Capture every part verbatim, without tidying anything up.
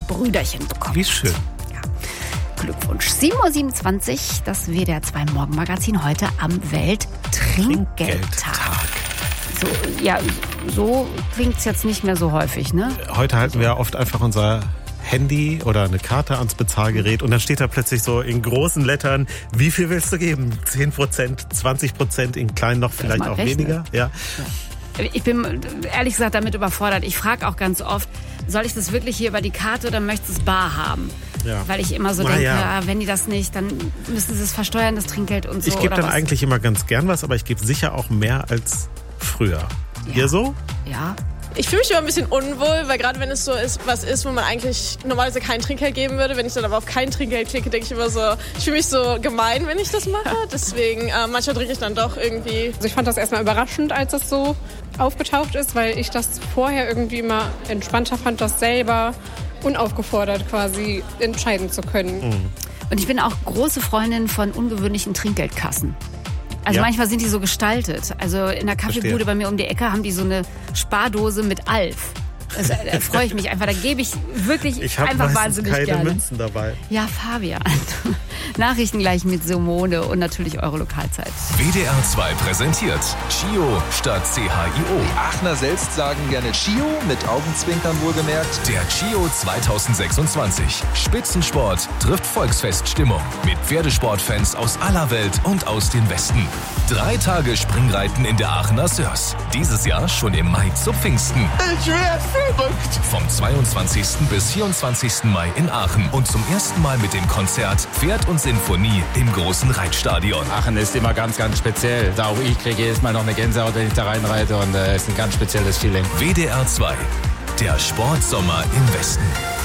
Brüderchen bekommt. Wie schön. Ja. Glückwunsch. sieben Uhr siebenundzwanzig, das W D R zwei Morgenmagazin heute am Welttrinkgeldtag. So, ja, so klingt es jetzt nicht mehr so häufig, ne? Heute halten wir ja oft einfach unser Handy oder eine Karte ans Bezahlgerät und dann steht da plötzlich so in großen Lettern, wie viel willst du geben? zehn Prozent, zwanzig Prozent, in kleinen noch vielleicht auch rechnen. Weniger. Ja. Ja. Ich bin ehrlich gesagt damit überfordert. Ich frage auch ganz oft, soll ich das wirklich hier über die Karte oder möchtest du es bar haben? Ja. Weil ich immer so Na denke, ja. wenn die das nicht, dann müssen sie es versteuern, das Trinkgeld und so. Ich gebe dann was? eigentlich immer ganz gern was, aber ich gebe sicher auch mehr als früher. Ja. Ihr so? Ja. Ich fühle mich immer ein bisschen unwohl, weil gerade wenn es so ist, was ist, wo man eigentlich normalerweise kein Trinkgeld geben würde, wenn ich dann aber auf kein Trinkgeld klicke, denke ich immer so, ich fühle mich so gemein, wenn ich das mache. Deswegen, äh, manchmal trinke ich dann doch irgendwie. Also ich fand das erstmal überraschend, als das so aufgetaucht ist, weil ich das vorher irgendwie immer entspannter fand, das selber unaufgefordert quasi entscheiden zu können. Mhm. Und ich bin auch große Freundin von ungewöhnlichen Trinkgeldkassen. Also ja. Manchmal sind die so gestaltet. Also in der Kaffeebude Verstehe. Bei mir um die Ecke haben die so eine Spardose mit Alf. Also, da freue ich mich einfach. Da gebe ich wirklich ich einfach wahnsinnig keine gerne. Münzen dabei. Ja, Fabian. Nachrichten gleich mit Simone und natürlich eure Lokalzeit. W D R zwei präsentiert Chio statt C H I O. Die Aachener selbst sagen gerne Chio, mit Augenzwinkern wohlgemerkt. Der Chio zweitausendsechsundzwanzig. Spitzensport trifft Volksfeststimmung. Mit Pferdesportfans aus aller Welt und aus dem Westen. Drei Tage Springreiten in der Aachener Sörs. Dieses Jahr schon im Mai zu Pfingsten. Ich werde verrückt. Vom zweiundzwanzigsten bis vierundzwanzigsten Mai in Aachen. Und zum ersten Mal mit dem Konzert Pferd und Sinfonie im großen Reitstadion. Aachen ist immer ganz, ganz speziell. Auch ich kriege jedes Mal noch eine Gänsehaut, wenn ich da reinreite. Und es äh, ist ein ganz spezielles Feeling. W D R zwei. Der Sportsommer im Westen.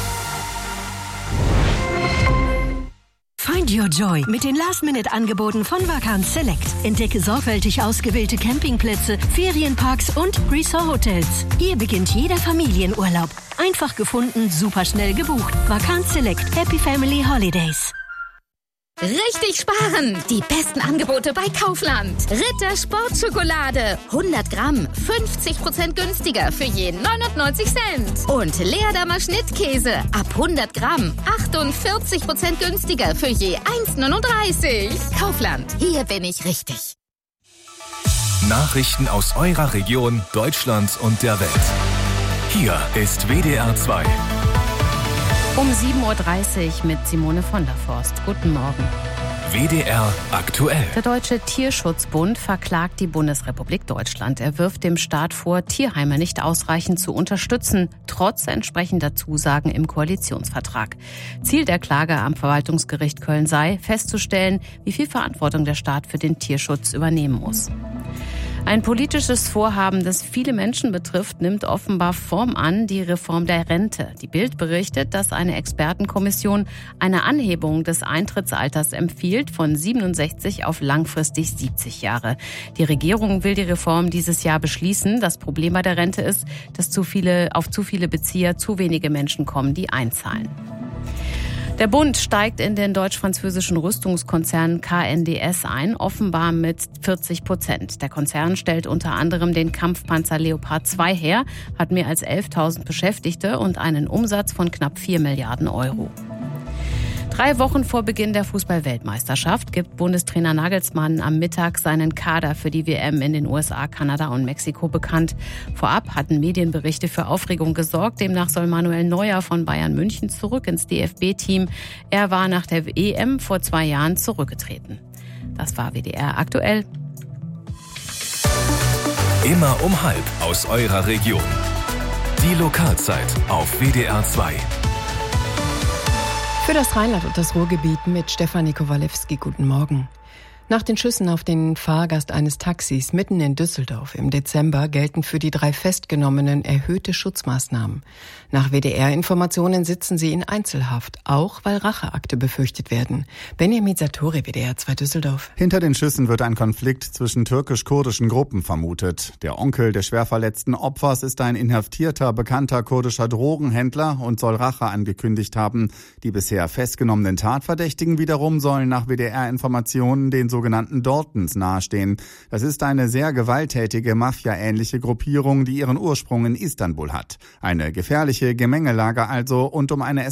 Find your joy mit den Last-Minute-Angeboten von Vacanz Select. Entdecke sorgfältig ausgewählte Campingplätze, Ferienparks und Resort-Hotels. Hier beginnt jeder Familienurlaub. Einfach gefunden, superschnell gebucht. Vacanz Select. Happy Family Holidays. Richtig sparen! Die besten Angebote bei Kaufland. Ritter Sportschokolade. hundert Gramm. fünfzig Prozent günstiger für je neunundneunzig Cent. Und Leerdammer Schnittkäse. Ab hundert Gramm. achtundvierzig Prozent günstiger für je eins neununddreißig. Kaufland. Hier bin ich richtig. Nachrichten aus eurer Region, Deutschland und der Welt. Hier ist W D R zwei. Um sieben Uhr dreißig mit Simone von der Forst. Guten Morgen. W D R aktuell. Der Deutsche Tierschutzbund verklagt die Bundesrepublik Deutschland. Er wirft dem Staat vor, Tierheime nicht ausreichend zu unterstützen, trotz entsprechender Zusagen im Koalitionsvertrag. Ziel der Klage am Verwaltungsgericht Köln sei, festzustellen, wie viel Verantwortung der Staat für den Tierschutz übernehmen muss. Ein politisches Vorhaben, das viele Menschen betrifft, nimmt offenbar Form an, die Reform der Rente. Die Bild berichtet, dass eine Expertenkommission eine Anhebung des Eintrittsalters empfiehlt von siebenundsechzig auf langfristig siebzig Jahre. Die Regierung will die Reform dieses Jahr beschließen. Das Problem bei der Rente ist, dass zu viele, auf zu viele Bezieher zu wenige Menschen kommen, die einzahlen. Der Bund steigt in den deutsch-französischen Rüstungskonzern K N D S ein, offenbar mit vierzig Prozent. Der Konzern stellt unter anderem den Kampfpanzer Leopard zwei her, hat mehr als elftausend Beschäftigte und einen Umsatz von knapp vier Milliarden Euro. Drei Wochen vor Beginn der Fußball-Weltmeisterschaft gibt Bundestrainer Nagelsmann am Mittag seinen Kader für die W M in den U S A, Kanada und Mexiko bekannt. Vorab hatten Medienberichte für Aufregung gesorgt. Demnach soll Manuel Neuer von Bayern München zurück ins D F B-Team. Er war nach der E M vor zwei Jahren zurückgetreten. Das war W D R aktuell. Immer um halb aus eurer Region. Die Lokalzeit auf W D R zwei. Für das Rheinland und das Ruhrgebiet mit Stefanie Kowalewski. Guten Morgen. Nach den Schüssen auf den Fahrgast eines Taxis mitten in Düsseldorf im Dezember gelten für die drei Festgenommenen erhöhte Schutzmaßnahmen. Nach W D R-Informationen sitzen sie in Einzelhaft, auch weil Racheakte befürchtet werden. Benjamin Satori, W D R zwei Düsseldorf. Hinter den Schüssen wird ein Konflikt zwischen türkisch-kurdischen Gruppen vermutet. Der Onkel des schwerverletzten Opfers ist ein inhaftierter, bekannter kurdischer Drogenhändler und soll Rache angekündigt haben. Die bisher festgenommenen Tatverdächtigen wiederum sollen nach W D R-Informationen den sogenannten Dortens nahestehen. Das ist eine sehr gewalttätige, Mafia-ähnliche Gruppierung, die ihren Ursprung in Istanbul hat. Eine gefährliche Gemengelage also und um eine